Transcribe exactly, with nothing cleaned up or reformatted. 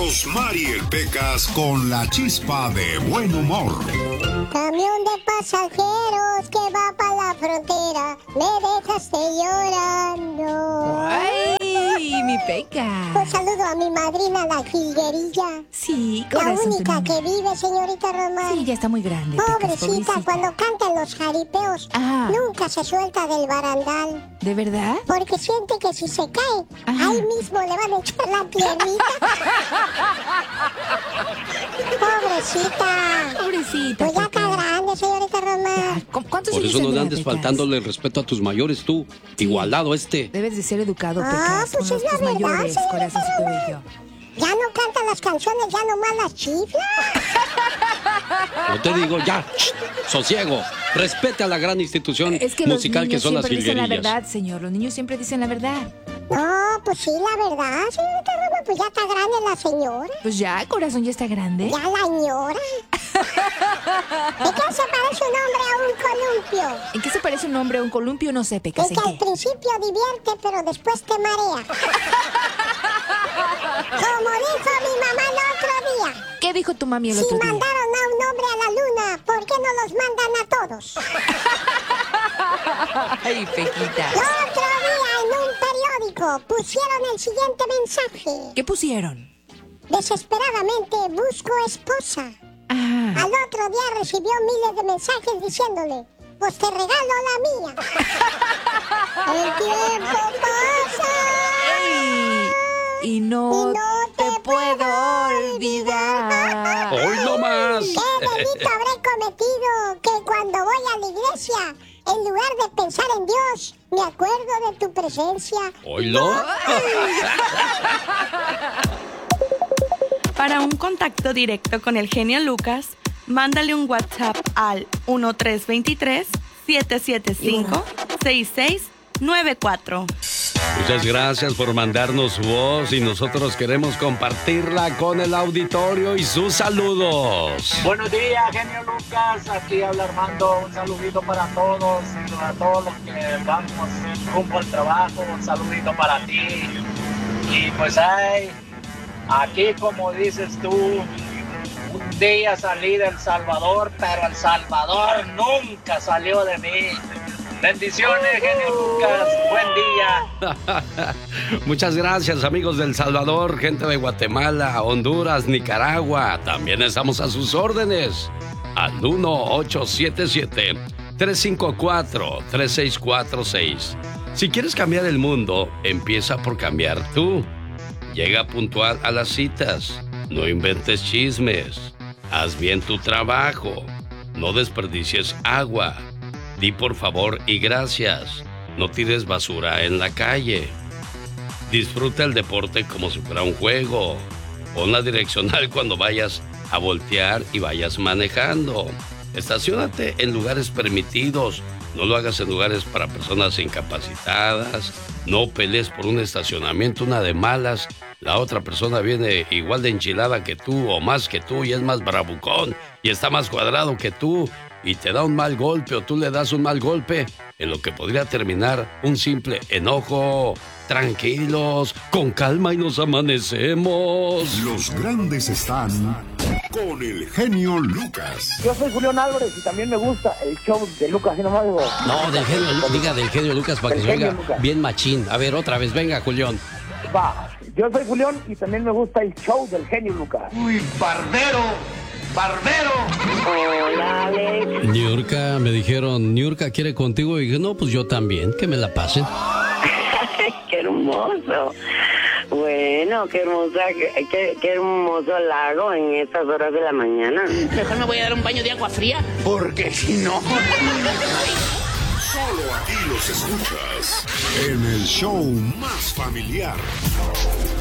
Rosmarie Pecas con la chispa de buen humor. Camión de pasajeros que va para la frontera, me dejaste llorando. ¡Ay, mi Peca! Un saludo a mi madrina, la jilguerilla. Sí, La corazón, única tu que vive, señorita Román. Sí, ya está muy grande. Pecas, Pobrecita, pobrecita. cuando cantan los jaripeos, Ajá. nunca se suelta del barandal. ¿De verdad? Porque siente que si se cae, Ajá. ahí mismo le van a echar la tierrita. Pobrecita. Pobrecita. Pues ya Peca. está grande, señorita Román. ¿Cu- ¿Cuántos Por años eso no le tendrá, andes Pecas? faltándole el respeto a tus mayores tú. Igualado este. Debes de ser educado, Ah, Pecas, pues con es los la tus verdad, mayores, señorita corazoncito Román. bello. Ya no cantan las canciones, ya nomás las chifla. No te digo, ya, shh, sosiego. Respete a la gran institución Es que musical los que niños son las siempre dicen la jilguerillas. verdad, señor. Los niños siempre dicen la verdad. No, pues sí, la verdad, señorita Román, pues ya está grande la señora. Pues ya, corazón, ya está grande. Ya la ñora. ¿De qué se parece un hombre a un columpio? ¿En qué se parece un hombre a un columpio? No sé, Pecas. En ¿En que al qué? principio divierte, pero después te marea. Como dijo mi mamá el otro día. ¿Qué dijo tu mami el Si otro día? mandaron a un hombre a la luna, ¿por qué no los mandan a todos? Ay, Pequita. El otro día en un periódico pusieron el siguiente mensaje. ¿Qué pusieron? Desesperadamente busco esposa. Ah. Al otro día recibió miles de mensajes diciéndole, pues te regalo la mía. El tiempo pasa. Ey, y no, Y no te, te puedo puedo olvidar. ¡Hoy no más! ¿Qué delito habré cometido que cuando voy a la iglesia, en lugar de pensar en Dios, me acuerdo de tu presencia? ¿Oílo? Para un contacto directo con el genio Lucas, mándale un WhatsApp al uno tres dos tres, siete siete cinco, seis seis nueve cuatro. Muchas gracias por mandarnos voz y nosotros queremos compartirla con el auditorio y sus saludos. Buenos días, genio Lucas. Aquí habla Armando. Un saludito para todos, para todos los que vamos rumbo al trabajo. Un saludito para ti. Y pues, ay, aquí como dices tú, un día salí de El Salvador, pero El Salvador nunca salió de mí. Bendiciones, genio Lucas. Buen día. Muchas gracias, amigos del Salvador, gente de Guatemala, Honduras, Nicaragua. También estamos a sus órdenes. Al uno ocho siete siete, tres cinco cuatro, tres seis cuatro seis. Si quieres cambiar el mundo, empieza por cambiar tú. Llega puntual a las citas. No inventes chismes. Haz bien tu trabajo. No desperdicies agua. Di por favor y gracias. No tires basura en la calle. Disfruta el deporte como si fuera un juego. Pon la direccional cuando vayas a voltear y vayas manejando. Estaciónate en lugares permitidos. No lo hagas en lugares para personas incapacitadas. No pelees por un estacionamiento, una de malas. La otra persona viene igual de enchilada que tú o más que tú y es más bravucón y está más cuadrado que tú y te da un mal golpe o tú le das un mal golpe en lo que podría terminar un simple enojo. Tranquilos, con calma y nos amanecemos. Los grandes están con el genio Lucas. Yo soy Julián Álvarez y también me gusta el show de Lucas. ¿Sí nomás digo? No, del genio, Lu- diga del genio Lucas para que Del se genio oiga Lucas. bien machín. A ver, otra vez, venga, Julián. Va. Yo soy Julián y también me gusta el show del genio Lucas. ¡Uy, barbero! ¡Barbero! Hola, Alex. Niurka, me dijeron, Niurka quiere contigo. Y dije, no, pues yo también, que me la pasen. ¡Qué hermoso! Bueno, qué hermosa, qué, qué, qué hermoso lago en estas horas de la mañana. Mejor me voy a dar un baño de agua fría, porque si no... Solo aquí los escuchas en el show más familiar.